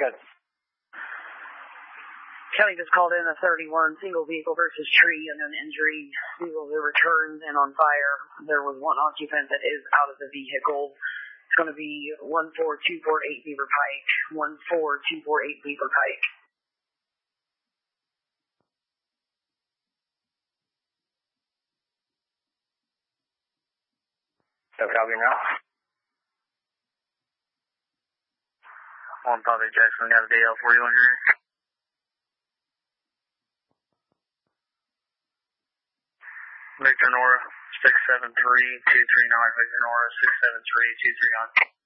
Good. County just called in a 31 single vehicle versus tree and an injury. Vehicles are returned and on fire. There was one occupant that is out of the vehicle. It's going to be 14248 Beaver Pike, 14248 Beaver Pike. So copy now. 1 Papa Jackson, got a DL for you on your ear. Victor Nora, 673-239, Victor Nora, 673-239.